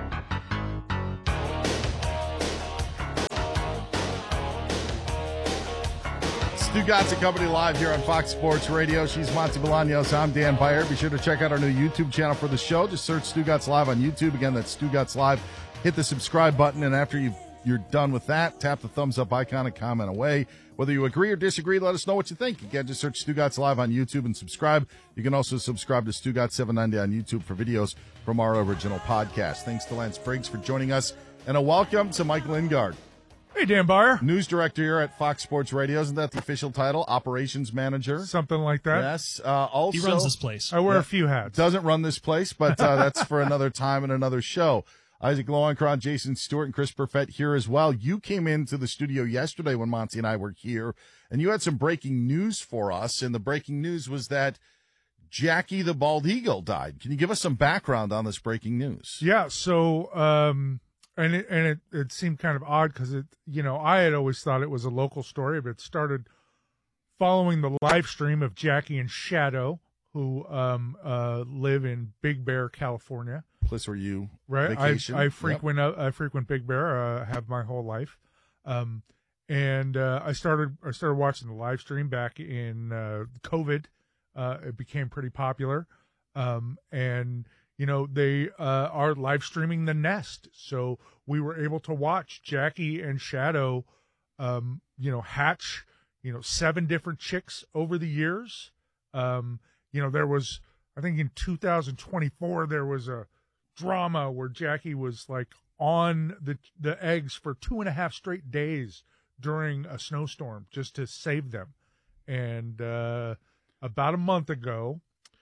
Stugotz and Company live here on Fox Sports Radio. She's Monty Bolaños. I'm Dan Beyer. Be sure to check out our new YouTube channel for the show. Just search Stugotz Live on YouTube. Again, that's Stugotz Live. Hit the subscribe button, and after you've, you're done with that, tap the thumbs up icon and comment away. Whether you agree or disagree, let us know what you think. Again, just search Stugotz Live on YouTube and subscribe. You can also subscribe to Stugotz seven ninety on YouTube for videos from our original podcast. Thanks to Lance Briggs for joining us, and a welcome to Mike Lingard. Hey, Dan Beyer. News director here at Fox Sports Radio. Isn't that the official title? Operations manager? Something like that. Yes. Uh, also, he runs this place. I wear yeah, a few hats. Doesn't run this place, but uh, that's for another time and another show. Isaac Lowenkron, Jason Stewart, and Chris Perfett here as well. You came into the studio yesterday when Monty and I were here, and you had some breaking news for us, and the breaking news was that Jackie the Bald Eagle died. Can you give us some background on this breaking news? Yeah, so... Um... And it, and it, it seemed kind of odd because, it, you know, I had always thought it was a local story, but it started following the live stream of Jackie and Shadow, who um, uh, live in Big Bear, California. Place where you right? vacation. I, I frequent yep. uh, I frequent Big Bear. Uh, have my whole life, um, and uh, I started I started watching the live stream back in uh, COVID. Uh, it became pretty popular, um, and. You know, they uh, are live streaming The Nest. So we were able to watch Jackie and Shadow, um, you know, hatch, you know, seven different chicks over the years. Um, you know, there was, I think in two thousand twenty-four, there was a drama where Jackie was like on the, the eggs for two and a half straight days during a snowstorm just to save them. And uh, about a month ago,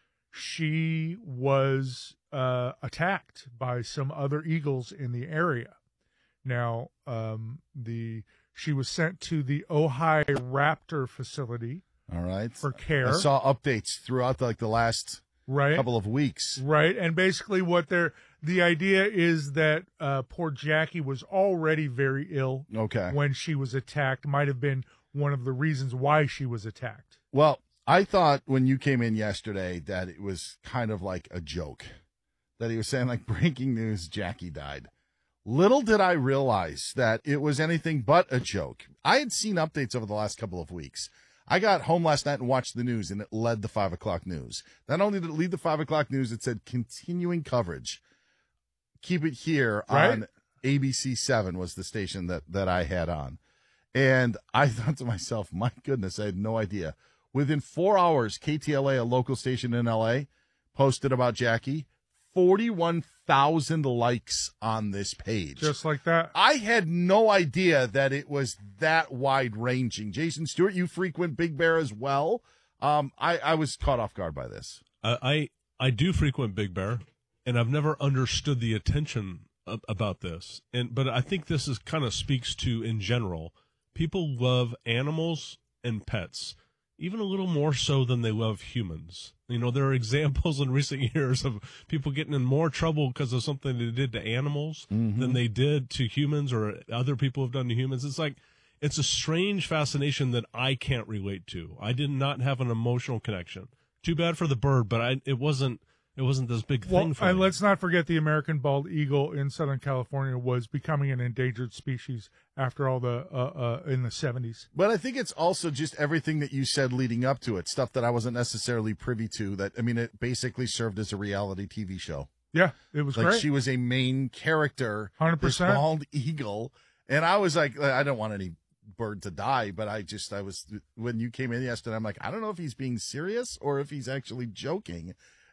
she was uh, attacked by some other eagles in the area. Now, um, the she was sent to the Ojai Raptor facility. All right, for care. I saw updates throughout the, like the last right. couple of weeks. Right, and basically what they're the idea is that uh, poor Jackie was already very ill. Okay. When she was attacked, might have been one of the reasons why she was attacked. Well, I thought when you came in yesterday that it was kind of like a joke, that he was saying like breaking news, Jackie died. Little did I realize that it was anything but a joke. I had seen updates over the last couple of weeks. I got home last night and watched the news, and it led the five o'clock news. Not only did it lead the five o'clock news, it said continuing coverage. Keep it here right? on A B C seven was the station that, that I had on. And I thought to myself, my goodness, I had no idea. Within four hours, K T L A, a local station in L A, posted about Jackie. forty-one thousand likes on this page. Just like that. I had no idea that it was that wide-ranging. Jason Stewart, you frequent Big Bear as well. Um, I, I was caught off guard by this. Uh, I I do frequent Big Bear, and I've never understood the attention of, about this. And but I think this is kind of speaks to, in general, people love animals and pets. Even a little more so than they love humans. You know, there are examples in recent years of people getting in more trouble because of something they did to animals mm-hmm. than they did to humans or other people have done to humans. It's like, it's a strange fascination that I can't relate to. I did not have an emotional connection. Too bad for the bird, but I, it wasn't, it wasn't this big well, thing for and me. Let's not forget the American bald eagle in Southern California was becoming an endangered species after all the uh, uh, in the seventies. But I think it's also just everything that you said leading up to it, stuff that I wasn't necessarily privy to. That I mean, it basically served as a reality T V show. Yeah, it was like great. She was a main character, one hundred percent this bald eagle, and I was like, I don't want any bird to die, but I just I was when you came in yesterday, I'm like, I don't know if he's being serious or if he's actually joking.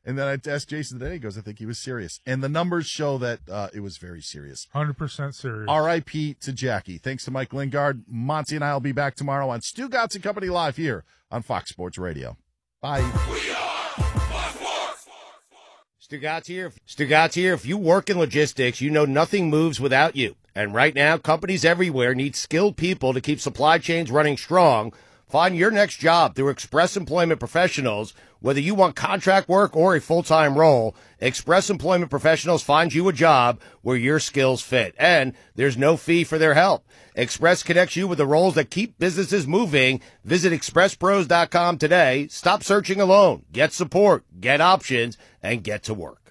And then I asked Jason today. He goes, I think he was serious. And the numbers show that uh, it was very serious. one hundred percent serious. R I P to Jackie. Thanks to Mike Lingard. Monty and I will be back tomorrow on Stu Gotts and Company Live here on Fox Sports Radio. Bye. Stu Gotts here. Stu Gotts here. If you work in logistics, you know nothing moves without you. And right now, companies everywhere need skilled people to keep supply chains running strong. Find your next job through Express Employment Professionals. Whether you want contract work or a full-time role, Express Employment Professionals finds you a job where your skills fit. And there's no fee for their help. Express connects you with the roles that keep businesses moving. Visit express pros dot com today. Stop searching alone. Get support, get options, and get to work.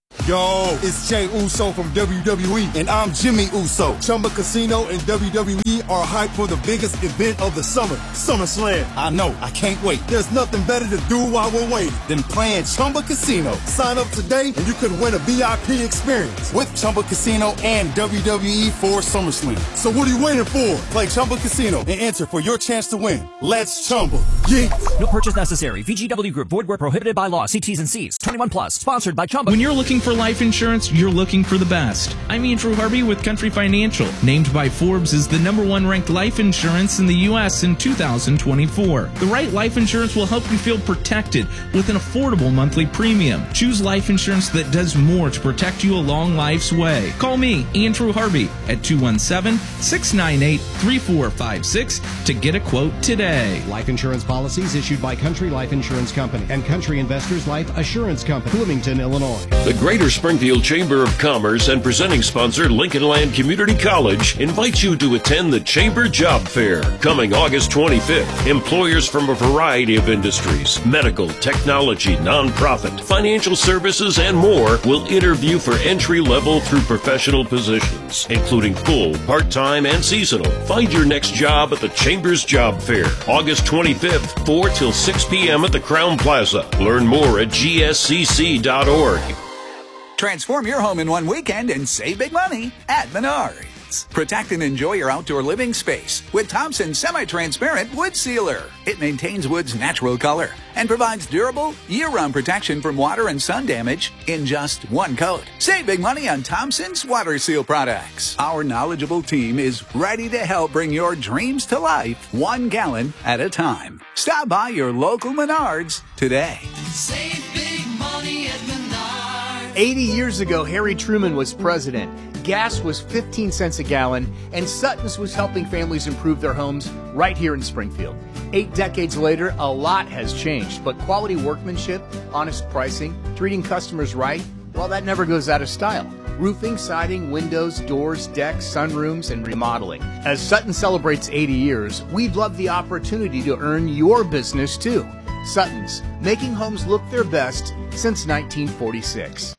Yo, it's Jay Uso from W W E, and I'm Jimmy Uso. Chumba Casino and W W E are hyped for the biggest event of the summer, SummerSlam. I know, I can't wait. There's nothing better to do while we're waiting than playing Chumba Casino. Sign up today, and you could win a V I P experience with Chumba Casino and W W E for SummerSlam. So what are you waiting for? Play Chumba Casino and enter for your chance to win. Let's Chumba. Yeah. No purchase necessary. V G W Group. Void where prohibited by law. See T's and C's. twenty-one plus. Sponsored by Chumba. When you're looking for life insurance, you're looking for the best. I'm Andrew Harvey with Country Financial, named by Forbes as the number one ranked life insurance in the U S in two thousand twenty-four. The right life insurance will help you feel protected with an affordable monthly premium. Choose life insurance that does more to protect you along life's way. Call me, Andrew Harvey, at two one seven, six nine eight, three four five six to get a quote today. Life insurance policies issued by Country Life Insurance Company and Country Investors Life Assurance Company, Bloomington, Illinois. The Greater Springfield Chamber of Commerce and presenting sponsor Lincoln Land Community College invites you to attend the Chamber Job Fair coming August twenty-fifth. Employers from a variety of industries, medical, technology, nonprofit, financial services, and more will interview for entry level through professional positions, including full, part-time, and seasonal. Find your next job at the Chamber's Job Fair, August twenty-fifth, four till six p.m. at the Crown Plaza. Learn more at G S C C dot org. Transform your home in one weekend and save big money at Menards. Protect and enjoy your outdoor living space with Thompson Semi-Transparent Wood Sealer. It maintains wood's natural color and provides durable, year-round protection from water and sun damage in just one coat. Save big money on Thompson's Water Seal products. Our knowledgeable team is ready to help bring your dreams to life one gallon at a time. Stop by your local Menards today. Save big money at Menards. eighty years ago, Harry Truman was president. Gas was fifteen cents a gallon, and Sutton's was helping families improve their homes right here in Springfield. Eight decades later, a lot has changed, but quality workmanship, honest pricing, treating customers right, well, that never goes out of style. Roofing, siding, windows, doors, decks, sunrooms, and remodeling. As Sutton celebrates eighty years, we'd love the opportunity to earn your business too. Sutton's, making homes look their best since nineteen forty-six.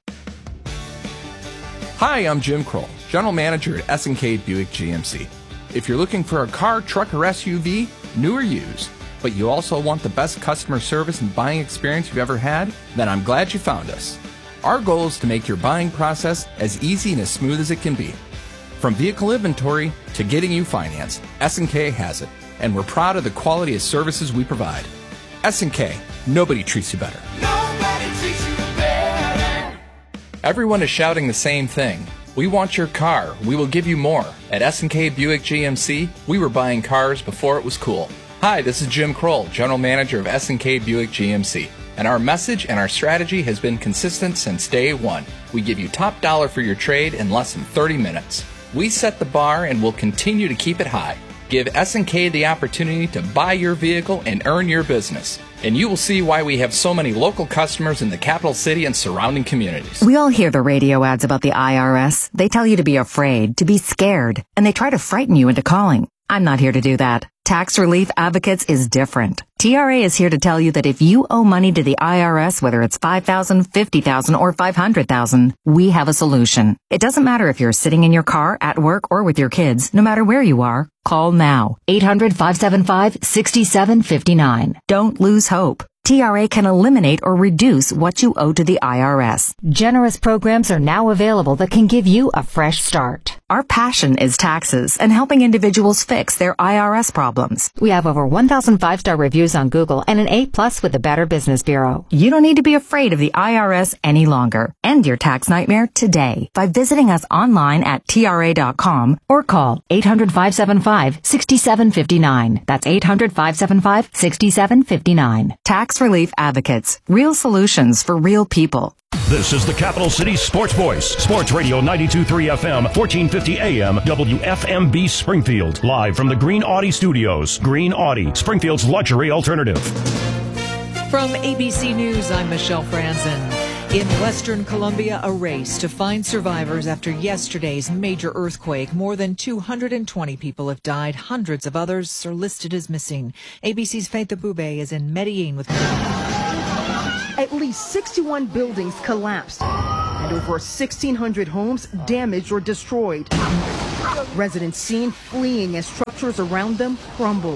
Hi, I'm Jim Kroll, General Manager at S and K Buick G M C. If you're looking for a car, truck, or S U V, new or used, but you also want the best customer service and buying experience you've ever had, then I'm glad you found us. Our goal is to make your buying process as easy and as smooth as it can be. From vehicle inventory to getting you financed, S and K has it, and we're proud of the quality of services we provide. S and K, nobody treats you better. Nobody treats you better. Everyone is shouting the same thing. We want your car. We will give you more. At S and K Buick G M C, we were buying cars before it was cool. Hi, this is Jim Kroll, General Manager of S and K Buick G M C. And our message and our strategy has been consistent since day one. We give you top dollar for your trade in less than thirty minutes. We set the bar and will continue to keep it high. Give S and K the opportunity to buy your vehicle and earn your business. And you will see why we have so many local customers in the capital city and surrounding communities. We all hear the radio ads about the I R S. They tell you to be afraid, to be scared, and they try to frighten you into calling. I'm not here to do that. Tax Relief Advocates is different. T R A is here to tell you that if you owe money to the I R S, whether it's five thousand dollars, fifty thousand dollars, or five hundred thousand dollars, we have a solution. It doesn't matter if you're sitting in your car, at work, or with your kids. No matter where you are, call now. eight hundred, five seven five, six seven five nine. Don't lose hope. T R A can eliminate or reduce what you owe to the I R S. Generous programs are now available that can give you a fresh start. Our passion is taxes and helping individuals fix their I R S problems. We have over one thousand five-star reviews on Google and an A plus with the Better Business Bureau. You don't need to be afraid of the I R S any longer. End your tax nightmare today by visiting us online at T R A dot com or call eight hundred, five seven five, six seven five nine. That's eight hundred, five seven five, six seven five nine. Tax Relief Advocates. Real solutions for real people. This is the Capital City Sports Voice. Sports Radio ninety-two point three F M, fourteen fifty A M, W F M B Springfield. Live from the Green Audi Studios. Green Audi, Springfield's luxury alternative. From A B C News, I'm Michelle Franzen. In Western Colombia, a race to find survivors after yesterday's major earthquake. More than two hundred twenty people have died. Hundreds of others are listed as missing. A B C's Faith Abube is in Medellin with more. At least sixty-one buildings collapsed and over sixteen hundred homes damaged or destroyed. Residents seen fleeing as structures around them crumbled.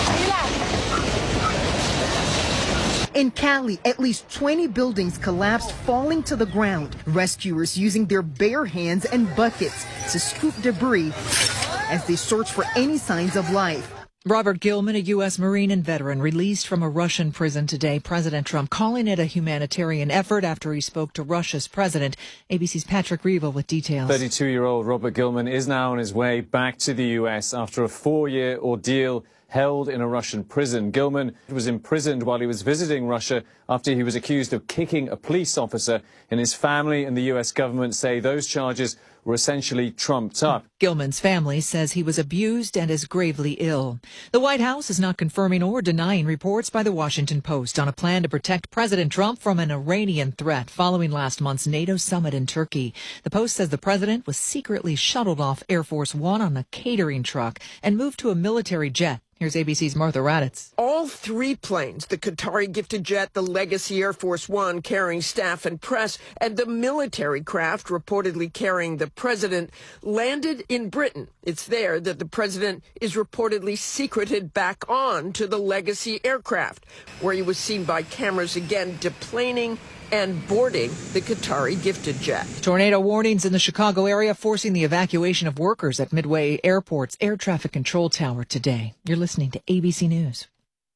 In Cali, at least twenty buildings collapsed, falling to the ground. Rescuers using their bare hands and buckets to scoop debris as they search for any signs of life. Robert Gilman, a U S Marine and veteran, released from a Russian prison today. President Trump calling it a humanitarian effort after he spoke to Russia's president. A B C's Patrick Reevell with details. thirty-two-year-old Robert Gilman is now on his way back to the U S after a four-year ordeal held in a Russian prison. Gilman was imprisoned while he was visiting Russia after he was accused of kicking a police officer, and his family and the U S government say those charges were essentially trumped up. Gilman's family says he was abused and is gravely ill. The White House is not confirming or denying reports by the Washington Post on a plan to protect President Trump from an Iranian threat following last month's NATO summit in Turkey. The Post says the president was secretly shuttled off Air Force One on a catering truck and moved to a military jet. Here's A B C's Martha Raddatz. All three planes, the Qatari gifted jet, the Legacy Air Force One carrying staff and press, and the military craft reportedly carrying the president, landed in Britain. It's there that the president is reportedly secreted back on to the Legacy aircraft, where he was seen by cameras again deplaning and boarding the Qatari gifted jet. Tornado warnings in the Chicago area forcing the evacuation of workers at Midway Airport's air traffic control tower today. You're listening to A B C News.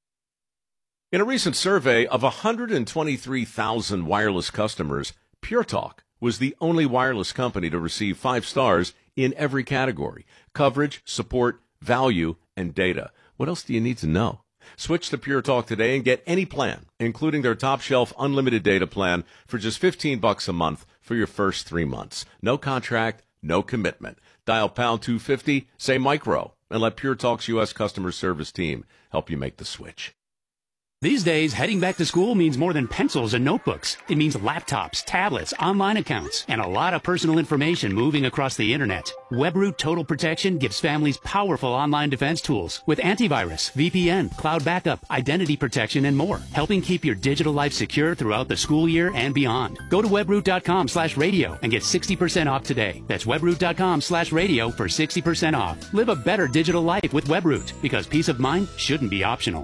In a recent survey of one hundred twenty-three thousand wireless customers, Pure Talk was the only wireless company to receive five stars in every category: coverage, support, value, and data. What else do you need to know? Switch to Pure Talk today and get any plan, including their top shelf unlimited data plan, for just fifteen bucks a month for your first three months. No contract, no commitment. Dial pound two fifty, say micro, and let Pure Talk's U S customer service team help you make the switch. These days, heading back to school means more than pencils and notebooks. It means laptops, tablets, online accounts, and a lot of personal information moving across the internet. WebRoot Total Protection gives families powerful online defense tools with antivirus, V P N, cloud backup, identity protection, and more, helping keep your digital life secure throughout the school year and beyond. Go to webroot.com slash radio and get sixty percent off today. That's webroot.com slash radio for sixty percent off. Live a better digital life with WebRoot, because peace of mind shouldn't be optional.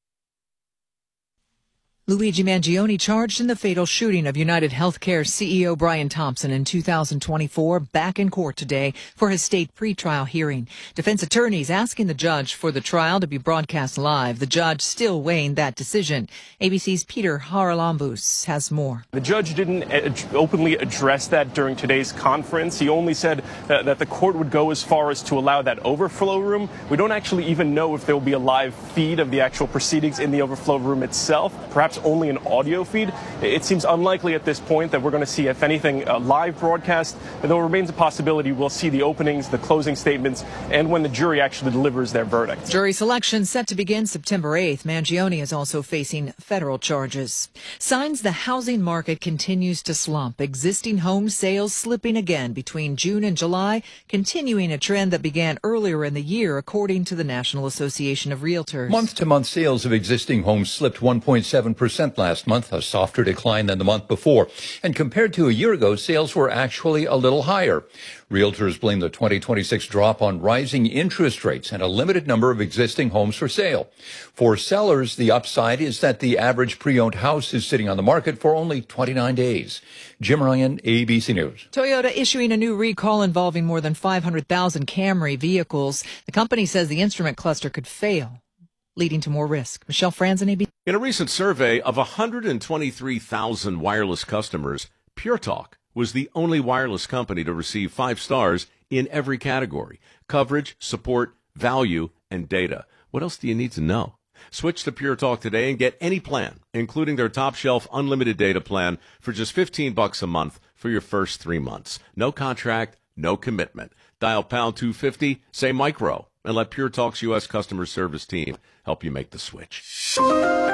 Luigi Mangione charged in the fatal shooting of United Healthcare C E O Brian Thompson in two thousand twenty-four, back in court today for his state pretrial hearing. Defense attorneys asking the judge for the trial to be broadcast live. The judge still weighing that decision. A B C's Peter Haralambous has more. The judge didn't openly address that during today's conference. He only said that, that the court would go as far as to allow that overflow room. We don't actually even know if there will be a live feed of the actual proceedings in the overflow room itself. Perhaps only an audio feed. It seems unlikely at this point that we're going to see, if anything, a live broadcast, though it remains a possibility we'll see the openings, the closing statements, and when the jury actually delivers their verdict. Jury selection set to begin September eighth. Mangione is also facing federal charges. Signs the housing market continues to slump. Existing home sales slipping again between June and July, continuing a trend that began earlier in the year, according to the National Association of Realtors. Month-to-month sales of existing homes slipped one point seven percent percent last month, a softer decline than the month before. And compared to a year ago, sales were actually a little higher. Realtors blame the twenty twenty-six drop on rising interest rates and a limited number of existing homes for sale. For sellers, the upside is that the average pre-owned house is sitting on the market for only twenty-nine days. Jim Ryan, A B C News. Toyota issuing a new recall involving more than five hundred thousand Camry vehicles. The company says the instrument cluster could fail, leading to more risk. Michelle Franzen, A B C. In a recent survey of one hundred twenty-three thousand wireless customers, Pure Talk was the only wireless company to receive five stars in every category: coverage, support, value, and data. What else do you need to know? Switch to Pure Talk today and get any plan, including their top-shelf unlimited data plan, for just fifteen bucks a month for your first three months. No contract, no commitment. Dial pound two fifty, say micro, and let Pure Talk's U S customer service team help you make the switch. Good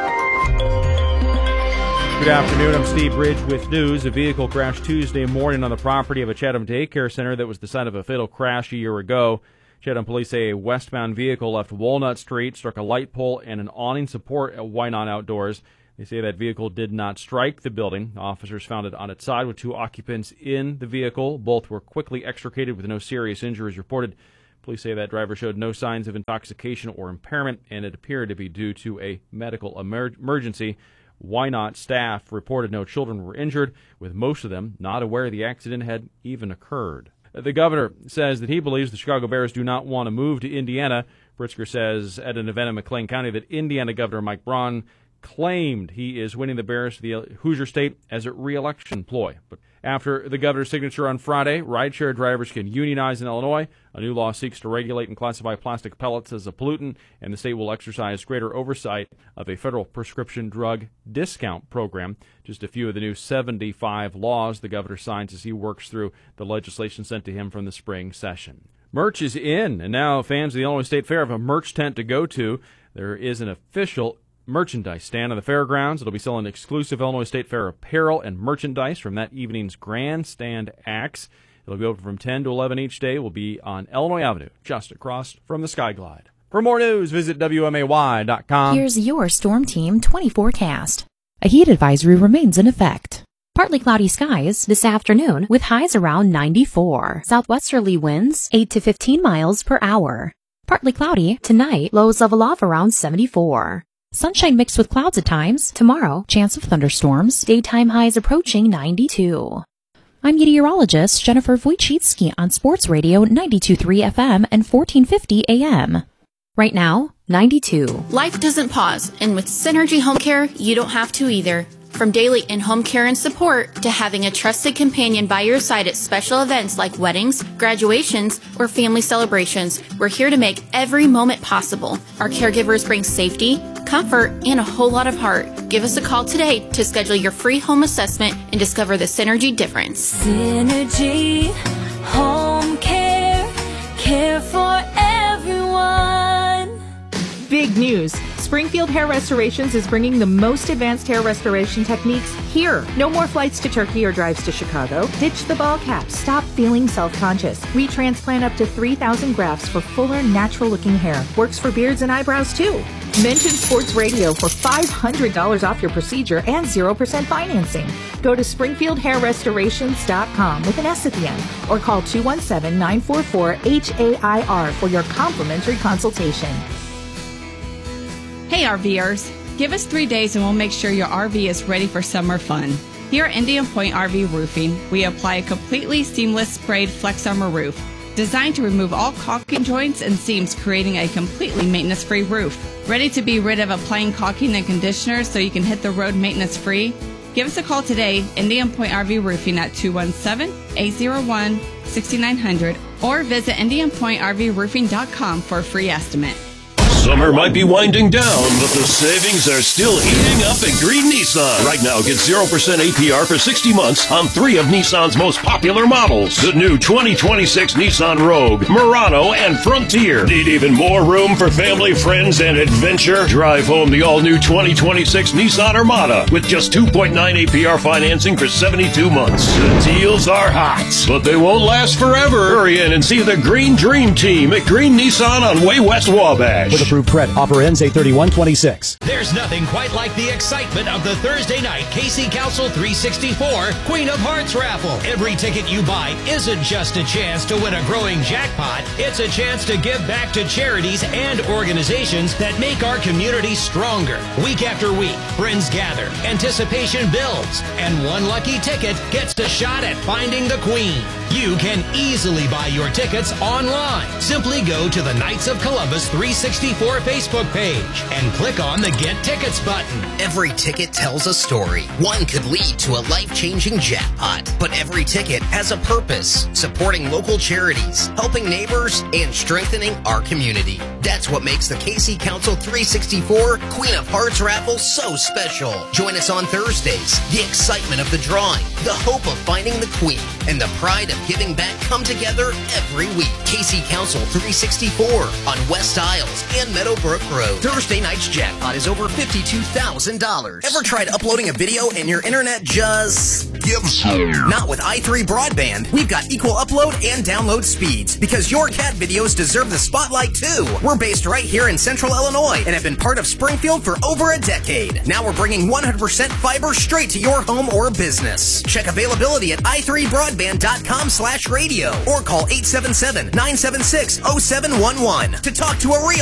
afternoon. I'm Steve Ridge with news. A vehicle crashed Tuesday morning on the property of a Chatham daycare center that was the site of a fatal crash a year ago. Chatham police say a westbound vehicle left Walnut Street, struck a light pole and an awning support at Why Not Outdoors. They say that vehicle did not strike the building. Officers found it on its side with two occupants in the vehicle. Both were quickly extricated with no serious injuries reported. Police say that driver showed no signs of intoxication or impairment, and it appeared to be due to a medical emer- emergency. Why Not staff reported no children were injured, with most of them not aware the accident had even occurred. The governor says that he believes the Chicago Bears do not want to move to Indiana. Pritzker says at an event in McLean County that Indiana Governor Mike Braun claimed he is winning the Bears to the Hoosier State as a re-election ploy. But after the governor's signature on Friday, rideshare drivers can unionize in Illinois. A new law seeks to regulate and classify plastic pellets as a pollutant, and the state will exercise greater oversight of a federal prescription drug discount program. Just a few of the new seventy-five laws the governor signs as he works through the legislation sent to him from the spring session. Merch is in, and now fans of the Illinois State Fair have a merch tent to go to. There is an official merchandise stand on the fairgrounds. It'll be selling exclusive Illinois State Fair apparel and merchandise from that evening's grandstand acts. It'll be open from ten to eleven each day. Will be on Illinois Avenue, just across from the Skyglide. For more news, visit W M A Y dot com. Here's your Storm Team twenty forecast. A heat advisory remains in effect. Partly cloudy skies this afternoon with highs around ninety-four. Southwesterly winds eight to fifteen miles per hour. Partly cloudy tonight, lows level off around seventy-four. Sunshine mixed with clouds at times. Tomorrow, chance of thunderstorms. Daytime highs approaching ninety-two. I'm meteorologist Jennifer Wojcicki on Sports Radio ninety-two point three F M and fourteen fifty A M. Right now, ninety-two. Life doesn't pause, and with Synergy Home Care, you don't have to either. From daily in-home care and support to having a trusted companion by your side at special events like weddings, graduations, or family celebrations, we're here to make every moment possible. Our caregivers bring safety, comfort, and a whole lot of heart. Give us a call today to schedule your free home assessment and discover the Synergy difference. Synergy Home Care, care for everyone. Big news. Springfield Hair Restorations is bringing the most advanced hair restoration techniques here. No more flights to Turkey or drives to Chicago. Ditch the ball cap. Stop feeling self-conscious. We transplant up to three thousand grafts for fuller, natural-looking hair. Works for beards and eyebrows, too. Mention Sports Radio for five hundred dollars off your procedure and zero percent financing. Go to springfield hair restorations dot com with an S at the end or call two one seven, nine four four, H A I R for your complimentary consultation. Hey RVers, give us three days and we'll make sure your R V is ready for summer fun. Here at Indian Point R V Roofing, we apply a completely seamless sprayed Flex Armor roof, designed to remove all caulking joints and seams, creating a completely maintenance-free roof. Ready to be rid of applying caulking and conditioners so you can hit the road maintenance-free? Give us a call today, Indian Point R V Roofing at two one seven, eight zero one, six nine zero zero or visit indian point r v roofing dot com for a free estimate. Summer might be winding down, but the savings are still heating up at Green Nissan. Right now, get zero percent A P R for sixty months on three of Nissan's most popular models. The new twenty twenty-six Nissan Rogue, Murano, and Frontier. Need even more room for family, friends, and adventure? Drive home the all-new twenty twenty-six Nissan Armada with just two point nine A P R financing for seventy-two months. The deals are hot, but they won't last forever. Hurry in and see the Green Dream Team at Green Nissan on Way West Wabash. With approved credit. Offer ends eight thirty-one twenty-six. There's nothing quite like the excitement of the Thursday night K C Council three sixty-four Queen of Hearts raffle. Every ticket you buy isn't just a chance to win a growing jackpot. It's a chance to give back to charities and organizations that make our community stronger. Week after week, friends gather, anticipation builds, and one lucky ticket gets a shot at finding the Queen. You can easily buy your tickets online. Simply go to the Knights of Columbus three sixty-four Facebook page and click on the Get Tickets button. Every ticket tells a story. One could lead to a life-changing jackpot, but every ticket has a purpose, supporting local charities, helping neighbors, and strengthening our community. That's what makes the K C Council three sixty-four Queen of Hearts raffle so special. Join us on Thursdays. The excitement of the drawing, the hope of finding the Queen, and the pride of giving back come together every week. K C Council three sixty-four on West Isles and Meadowbrook Road. Thursday night's jackpot is over fifty-two thousand dollars. Ever tried uploading a video and your internet just gives up? Not with i three Broadband. We've got equal upload and download speeds because your cat videos deserve the spotlight too. We're based right here in Central Illinois and have been part of Springfield for over a decade. Now we're bringing one hundred percent fiber straight to your home or business. Check availability at i three broadband dot com slash radio or call eight seven seven, nine seven six, oh seven one one to talk to a real